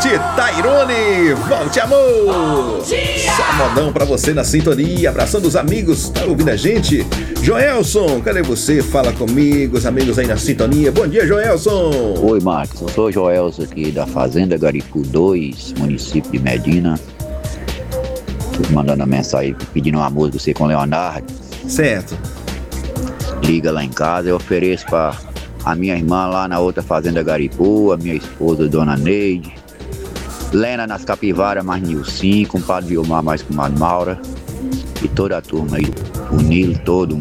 noite, Tairone. Volte, amor. Só modão pra você na sintonia. Abraçando os amigos, tá ouvindo a gente? Joelson, cadê você? Fala comigo, os amigos aí na sintonia. Bom dia, Joelson. Oi, Marcos. Eu sou o Joelson aqui da Fazenda Garipu 2, município de Medina. Tô mandando uma mensagem pedindo uma música você com o Leonardo. Certo. Liga lá em casa, eu ofereço pra a minha irmã lá na outra Fazenda Garipu, a minha esposa, Dona Neide, Lena nas Capivaras, mais Nilcinho, compadre Vilmar, mais comadre Maura, e toda a turma aí, o Nilo todo,